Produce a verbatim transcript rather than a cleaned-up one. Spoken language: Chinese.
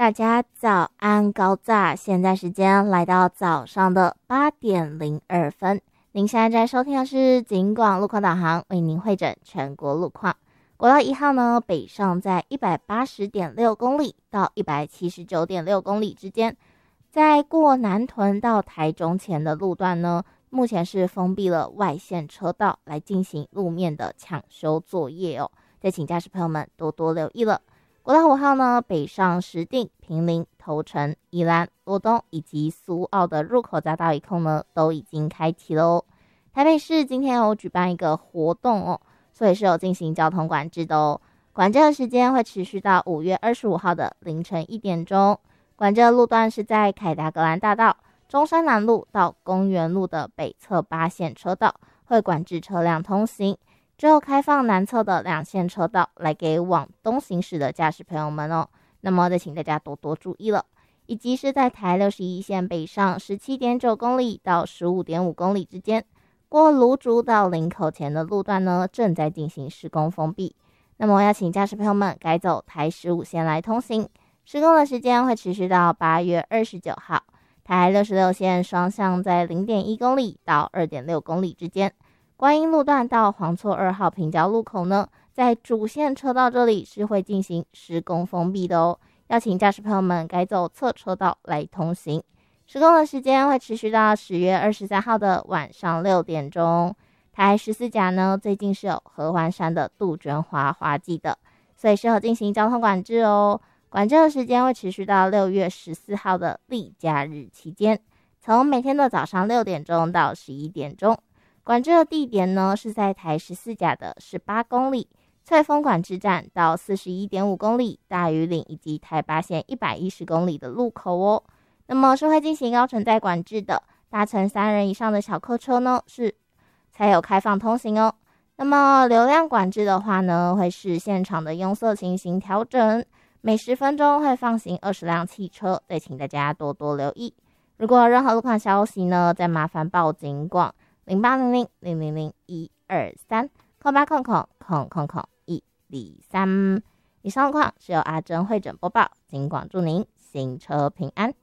大家早安高炸，现在时间来到早上的八点零二分。您现在在收听的是警广路况导航，为您汇整全国路况。国道一号呢，北上在一百八十点六公里到一百七十九点六公里之间，在过南屯到台中前的路段呢，目前是封闭了外线车道来进行路面的抢修作业哦，再请驾驶朋友们多多留意了。国道五号呢，北上石碇、坪林、头城、宜兰、罗东以及苏澳的入口匝道一控呢，都已经开启了哦。台北市今天有举办一个活动哦，所以是有进行交通管制的哦。管制的时间会持续到五月二十五号的凌晨一点钟。管制的路段是在凯达格兰大道、中山南路到公园路的北侧八线车道，会管制车辆通行。之后开放南侧的两线车道来给往东行驶的驾驶朋友们哦，那么再请大家多多注意了。以及是在台六十一线北上 十七点九公里到 十五点五公里之间，过芦竹到林口前的路段呢，正在进行施工封闭。那么要请驾驶朋友们改走台十五线来通行，施工的时间会持续到八月二十九号。台六十六线双向在 零点一公里到 二点六公里之间。观音路段到黄厝二号平交路口呢，在主线车道这里是会进行施工封闭的哦，要请驾驶朋友们改走侧车道来通行。施工的时间会持续到十月二十三号的晚上六点钟。台十四甲呢，最近是有合欢山的杜鹃花花季的，所以适合进行交通管制哦。管制的时间会持续到六月十四号的例假日期间，从每天的早上六点钟到十一点钟。管制的地点呢，是在台十四甲的十八公里翠峰管制站到 四十一点五公里大屿岭以及台八线一百一十公里的路口哦。那么是会进行高承载管制的，搭乘三人以上的小客车呢，是才有开放通行哦。那么流量管制的话呢，会视现场的拥塞情形调整，每十分钟会放行二十辆汽车，再请大家多多留意。如果有任何路况消息呢，再麻烦报警广零八零零零零零一二三空八空空空空空一二三。以上路况是由阿珍会诊播报，警广祝您行车平安。